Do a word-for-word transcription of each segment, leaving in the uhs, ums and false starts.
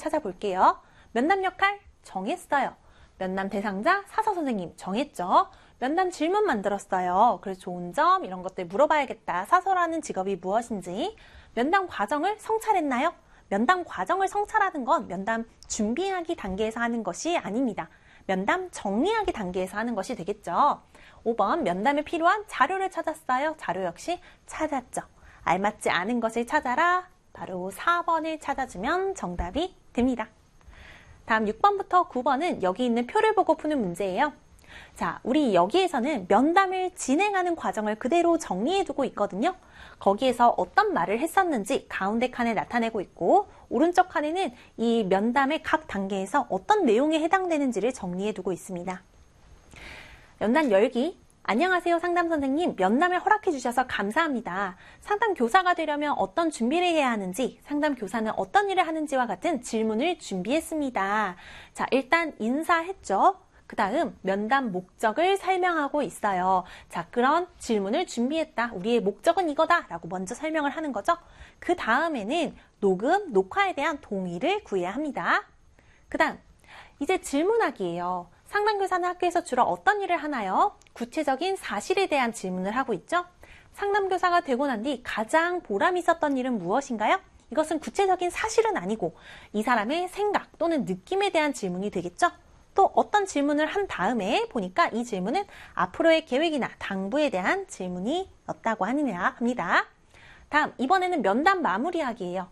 찾아볼게요. 면담 역할 정했어요. 면담 대상자 사서 선생님 정했죠. 면담 질문 만들었어요. 그래서 좋은 점 이런 것들 물어봐야겠다. 사서라는 직업이 무엇인지. 면담 과정을 성찰했나요? 면담 과정을 성찰하는 건 면담 준비하기 단계에서 하는 것이 아닙니다. 면담 정리하기 단계에서 하는 것이 되겠죠. 오 번 면담에 필요한 자료를 찾았어요. 자료 역시 찾았죠. 알맞지 않은 것을 찾아라. 바로 사 번을 찾아주면 정답이 됩니다. 다음 육 번부터 구 번은 여기 있는 표를 보고 푸는 문제예요. 자, 우리 여기에서는 면담을 진행하는 과정을 그대로 정리해두고 있거든요. 거기에서 어떤 말을 했었는지 가운데 칸에 나타내고 있고 오른쪽 칸에는 이 면담의 각 단계에서 어떤 내용에 해당되는지를 정리해두고 있습니다. 면담 열기. 안녕하세요 상담선생님, 면담을 허락해 주셔서 감사합니다. 상담교사가 되려면 어떤 준비를 해야 하는지, 상담교사는 어떤 일을 하는지와 같은 질문을 준비했습니다. 자, 일단 인사했죠. 그 다음 면담 목적을 설명하고 있어요. 자, 그런 질문을 준비했다. 우리의 목적은 이거다 라고 먼저 설명을 하는 거죠. 그 다음에는 녹음, 녹화에 대한 동의를 구해야 합니다. 그 다음 이제 질문하기예요. 상담교사는 학교에서 주로 어떤 일을 하나요? 구체적인 사실에 대한 질문을 하고 있죠. 상담교사가 되고 난 뒤 가장 보람 있었던 일은 무엇인가요? 이것은 구체적인 사실은 아니고 이 사람의 생각 또는 느낌에 대한 질문이 되겠죠. 또 어떤 질문을 한 다음에 보니까 이 질문은 앞으로의 계획이나 당부에 대한 질문이었다고 합니다. 다음 이번에는 면담 마무리하기예요.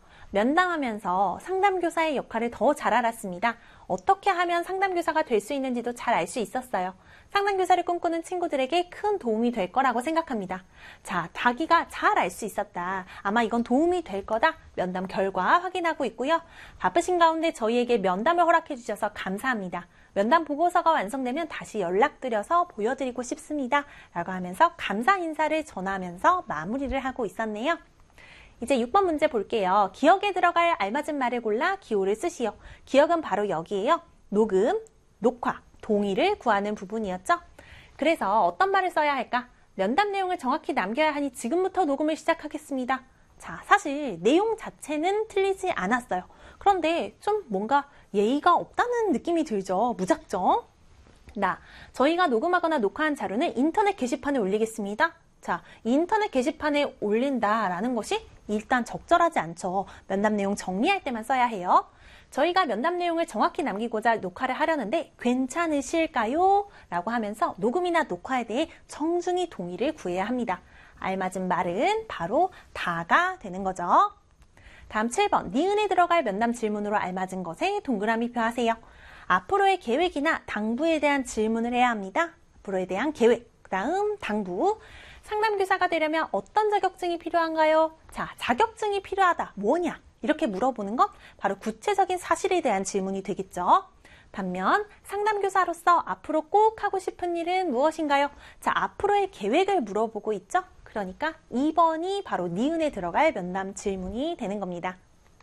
면담하면서 상담교사의 역할을 더 잘 알았습니다. 어떻게 하면 상담교사가 될 수 있는지도 잘 알 수 있었어요. 상담교사를 꿈꾸는 친구들에게 큰 도움이 될 거라고 생각합니다. 자, 자기가 잘 알 수 있었다. 아마 이건 도움이 될 거다. 면담 결과 확인하고 있고요. 바쁘신 가운데 저희에게 면담을 허락해 주셔서 감사합니다. 면담 보고서가 완성되면 다시 연락드려서 보여드리고 싶습니다. 라고 하면서 감사 인사를 전하면서 마무리를 하고 있었네요. 이제 육 번 문제 볼게요. 기억에 들어갈 알맞은 말을 골라 기호를 쓰시오. 기억은 바로 여기에요. 녹음, 녹화, 동의를 구하는 부분이었죠. 그래서 어떤 말을 써야 할까? 면담 내용을 정확히 남겨야 하니 지금부터 녹음을 시작하겠습니다. 자, 사실 내용 자체는 틀리지 않았어요. 그런데 좀 뭔가 예의가 없다는 느낌이 들죠. 무작정. 나, 저희가 녹음하거나 녹화한 자료는 인터넷 게시판에 올리겠습니다. 자, 인터넷 게시판에 올린다라는 것이 일단 적절하지 않죠. 면담 내용 정리할 때만 써야 해요. 저희가 면담 내용을 정확히 남기고자 녹화를 하려는데 괜찮으실까요? 라고 하면서 녹음이나 녹화에 대해 정중히 동의를 구해야 합니다. 알맞은 말은 바로 다가 되는 거죠. 다음 칠 번, 니은에 들어갈 면담 질문으로 알맞은 것에 동그라미 표하세요. 앞으로의 계획이나 당부에 대한 질문을 해야 합니다. 앞으로에 대한 계획, 그 다음 당부. 상담교사가 되려면 어떤 자격증이 필요한가요? 자, 자격증이 필요하다. 뭐냐? 이렇게 물어보는 건 바로 구체적인 사실에 대한 질문이 되겠죠. 반면 상담교사로서 앞으로 꼭 하고 싶은 일은 무엇인가요? 자, 앞으로의 계획을 물어보고 있죠. 그러니까 이 번이 바로 니은에 들어갈 면담 질문이 되는 겁니다.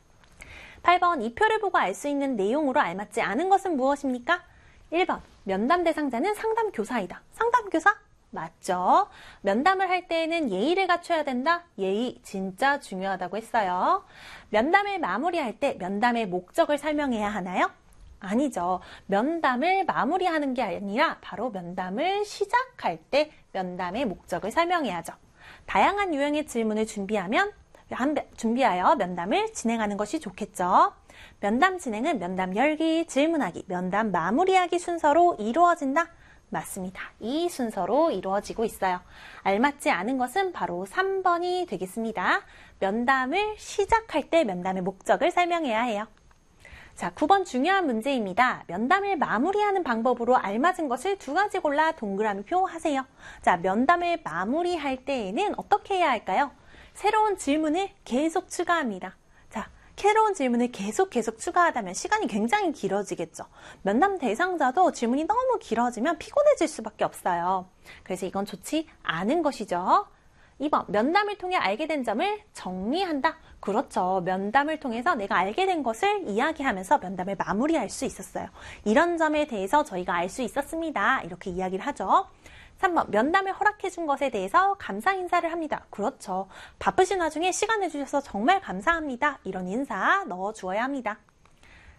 팔 번, 이 표를 보고 알 수 있는 내용으로 알맞지 않은 것은 무엇입니까? 일 번, 면담 대상자는 상담교사이다. 상담교사? 맞죠? 면담을 할 때에는 예의를 갖춰야 된다? 예의 진짜 중요하다고 했어요. 면담을 마무리할 때 면담의 목적을 설명해야 하나요? 아니죠. 면담을 마무리하는 게 아니라 바로 면담을 시작할 때 면담의 목적을 설명해야죠. 다양한 유형의 질문을 준비하면 준비하여 면담을 진행하는 것이 좋겠죠. 면담 진행은 면담 열기, 질문하기, 면담 마무리하기 순서로 이루어진다? 맞습니다. 이 순서로 이루어지고 있어요. 알맞지 않은 것은 바로 삼 번이 되겠습니다. 면담을 시작할 때 면담의 목적을 설명해야 해요. 자, 구 번 중요한 문제입니다. 면담을 마무리하는 방법으로 알맞은 것을 두 가지 골라 동그라미 표 하세요. 자, 면담을 마무리할 때에는 어떻게 해야 할까요? 새로운 질문을 계속 추가합니다. 자, 새로운 질문을 계속 계속 추가하다면 시간이 굉장히 길어지겠죠. 면담 대상자도 질문이 너무 길어지면 피곤해질 수밖에 없어요. 그래서 이건 좋지 않은 것이죠. 이 번, 면담을 통해 알게 된 점을 정리한다. 그렇죠. 면담을 통해서 내가 알게 된 것을 이야기하면서 면담을 마무리할 수 있었어요. 이런 점에 대해서 저희가 알 수 있었습니다. 이렇게 이야기를 하죠. 삼 번, 면담을 허락해 준 것에 대해서 감사 인사를 합니다. 그렇죠. 바쁘신 와중에 시간 내주셔서 정말 감사합니다. 이런 인사 넣어주어야 합니다.